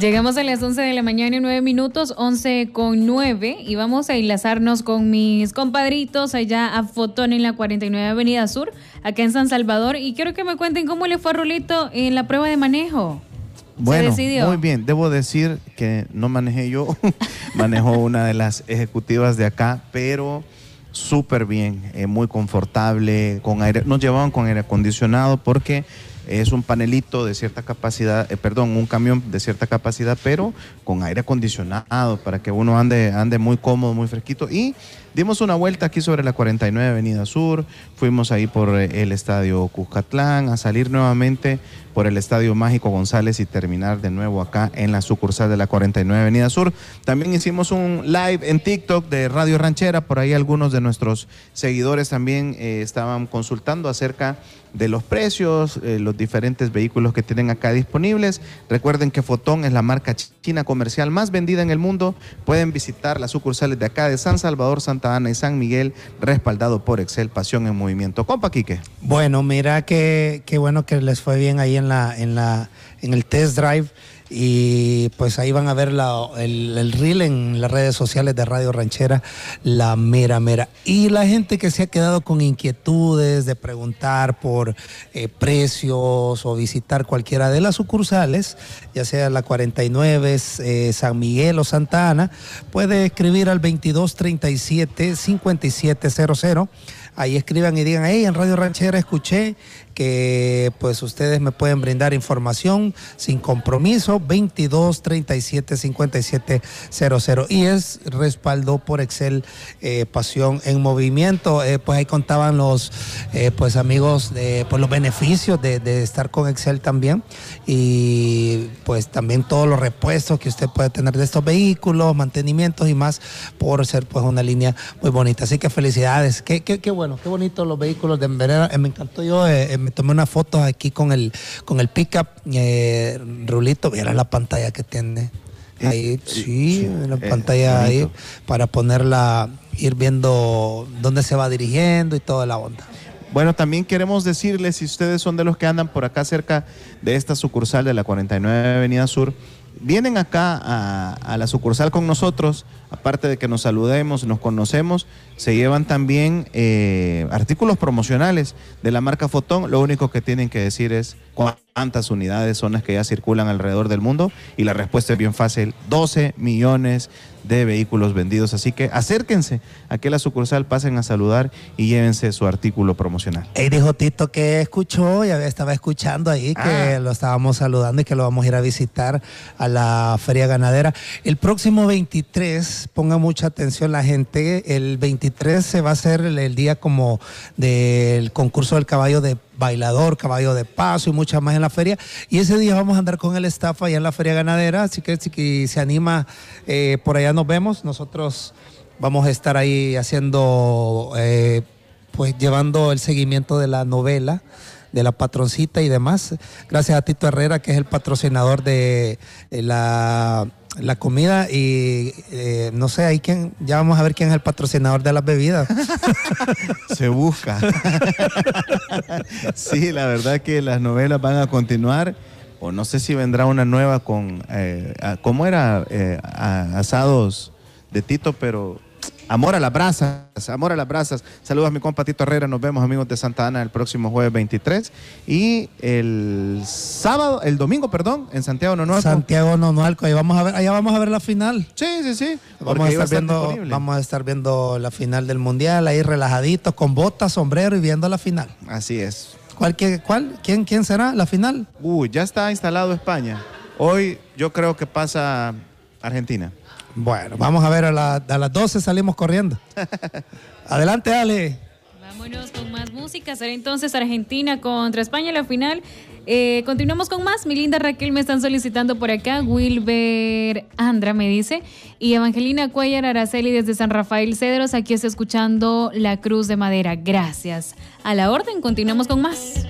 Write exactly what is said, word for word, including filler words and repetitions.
Llegamos a las once de la mañana y nueve minutos, once con nueve, y vamos a enlazarnos con mis compadritos allá a Fotón en la cuarenta y nueve Avenida Sur, acá en San Salvador, y quiero que me cuenten cómo le fue a Rulito en la prueba de manejo. Bueno, muy bien. Debo decir que no manejé yo, manejó una de las ejecutivas de acá, pero súper bien, eh, muy confortable, con aire, nos llevaban con aire acondicionado porque es un panelito de cierta capacidad, eh, perdón, un camión de cierta capacidad, pero con aire acondicionado para que uno ande, ande muy cómodo, muy fresquito. Y dimos una vuelta aquí sobre la cuarenta y nueve Avenida Sur, fuimos ahí por el Estadio Cuscatlán, a salir nuevamente por el Estadio Mágico González y terminar de nuevo acá en la sucursal de la cuarenta y nueve Avenida Sur. También hicimos un live en TikTok de Radio Ranchera, por ahí algunos de nuestros seguidores también eh, estaban consultando acerca de los precios, eh, los diferentes vehículos que tienen acá disponibles. Recuerden que Fotón es la marca china comercial más vendida en el mundo. Pueden visitar las sucursales de acá de San Salvador, Santa Ana y San Miguel, respaldado por Excel, pasión en movimiento. Compa Quique. Bueno, mira que, que bueno que les fue bien ahí en la, en la, en el test drive. Y pues ahí van a ver la, el, el reel en las redes sociales de Radio Ranchera, la mera mera. Y la gente que se ha quedado con inquietudes de preguntar por eh, precios o visitar cualquiera de las sucursales, ya sea la cuarenta y nueve, eh, San Miguel o Santa Ana, puede escribir al veintidós treinta y siete cincuenta y siete cero cero. Ahí escriban y digan, hey, en Radio Ranchera escuché que pues ustedes me pueden brindar información sin compromiso, veintidós treinta y siete cincuenta y siete cero cero, y es respaldo por Excel, eh, pasión en movimiento. Eh, pues ahí contaban los eh, pues amigos de pues los beneficios de, de estar con Excel también, y pues también todos los repuestos que usted puede tener de estos vehículos, mantenimientos y más, por ser pues una línea muy bonita. Así que felicidades, qué, qué, qué bueno, qué bonito los vehículos de Enverera. Eh, me encantó. Yo eh, me tomé una foto aquí con el con el pickup, eh, Rulito, viera la pantalla que tiene ahí, sí, sí la eh, pantalla bonito. Ahí para ponerla, ir viendo dónde se va dirigiendo y toda la onda. Bueno, también queremos decirles, si ustedes son de los que andan por acá cerca de esta sucursal de la cuarenta y nueve Avenida Sur, vienen acá a, a la sucursal con nosotros, aparte de que nos saludemos, nos conocemos, se llevan también eh, artículos promocionales de la marca Fotón. Lo único que tienen que decir es cuántas unidades son las que ya circulan alrededor del mundo, y la respuesta es bien fácil: doce millones de vehículos vendidos. Así que acérquense aquí a la sucursal, pasen a saludar y llévense su artículo promocional. Ey, dijo Tito que escuchó, ya estaba escuchando ahí que ah. lo estábamos saludando y que lo vamos a ir a visitar a la Feria Ganadera el próximo veintitrés. Ponga mucha atención la gente, el veintitrés se va a hacer el, el día como del concurso del caballo de bailador, caballo de paso y muchas más en la feria, y ese día vamos a andar con el staff allá en la Feria Ganadera, así que si se anima, eh, por allá nos vemos. Nosotros vamos a estar ahí haciendo, eh, pues llevando el seguimiento de la novela de La Patroncita y demás, gracias a Tito Herrera, que es el patrocinador de, de la la comida, y eh, no sé, ahí quién, ya vamos a ver quién es el patrocinador de las bebidas. Se busca. Sí, la verdad que las novelas van a continuar, o no sé si vendrá una nueva con, eh, ¿cómo era? Eh, asados de Tito, pero amor a las brasas, amor a las brasas. Saludos a mi compa Tito Herrera, nos vemos, amigos de Santa Ana, el próximo jueves veintitrés, y el sábado, el domingo, perdón, en Santiago Nonualco. Santiago Nonualco, ahí vamos a ver, allá vamos a ver la final. Sí, sí, sí. Vamos a, estar viendo, vamos a estar viendo la final del Mundial, ahí relajaditos, con botas, sombrero y viendo la final. Así es. ¿Cuál, qué, cuál, quién, quién será la final? Uy, ya está instalado España. Hoy yo creo que pasa Argentina. Bueno, vamos a ver, a, la, a las doce salimos corriendo. Adelante, Ale. Vámonos con más música. Será entonces Argentina contra España en la final. Eh, continuamos con más. Mi linda Raquel me están solicitando por acá. Wilber Andra me dice. Y Evangelina Cuellar Araceli desde San Rafael Cedros. Aquí está escuchando La Cruz de Madera. Gracias. A la orden, continuamos con más.